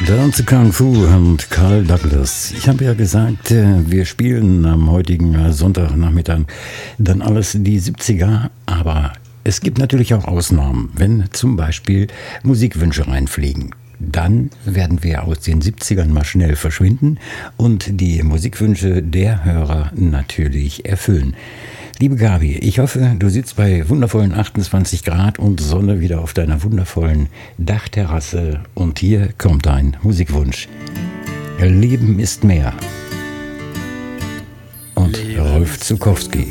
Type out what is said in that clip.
Dance Kung Fu und Carl Douglas. Ich habe ja gesagt, wir spielen am heutigen Sonntagnachmittag dann alles die 70er, aber es gibt natürlich auch Ausnahmen, wenn zum Beispiel Musikwünsche reinfliegen. Dann werden wir aus den 70ern mal schnell verschwinden und die Musikwünsche der Hörer natürlich erfüllen. Liebe Gabi, ich hoffe, du sitzt bei wundervollen 28 Grad und Sonne wieder auf deiner wundervollen Dachterrasse und hier kommt dein Musikwunsch. Leben ist mehr. Und Rolf Zuckowski.